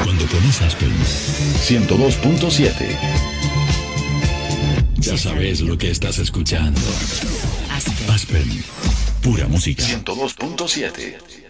Cuando pones Aspen 102.7, ya sabes lo que estás escuchando. Aspen, pura música. 102.7.